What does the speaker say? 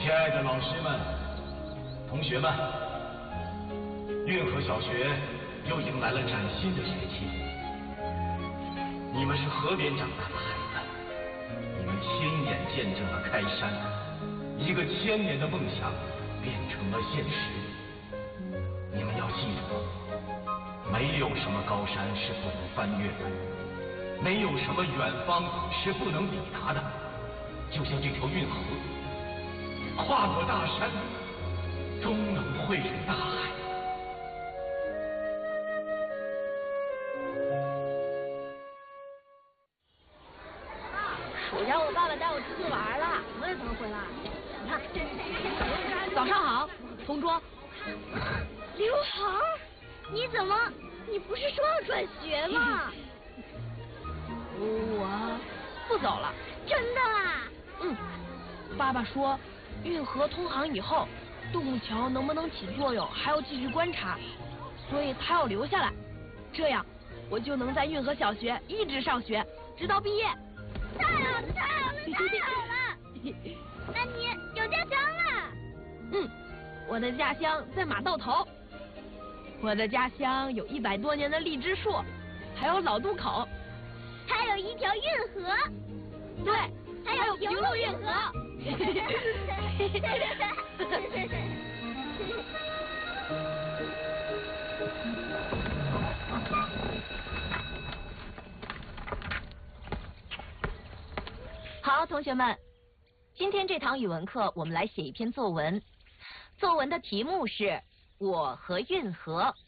亲爱的老师们、同学们，运河小学又迎来了崭新的学期。你们是河边长大的孩子，你们亲眼见证了开山，一个1000年的梦想变成了现实。你们要记住，没有什么高山是不能翻越的，没有什么远方是不能抵达的。就像这条运河，跨过大山，终能汇入大海。 我让我爸爸带我出去玩了，我也想回来。你看，早上好，同桌。 刘海，你怎么？你不是说要转学吗？ 我不走了。 真的啊？ 嗯，爸爸说，运河通航以后，洞洞桥能不能起作用，还要继续观察，所以他要留下来，这样我就能在运河小学一直上学，直到毕业。 太好了，太好了，太好了！那你有家乡了？ 嗯，我的家乡在马道头。我的家乡有100多年的荔枝树，还有老渡口， 还有一条运河。 对， 还有平路运河。 好，同学们，今天这堂语文课我们来写一篇作文，作文的题目是《我和运河》。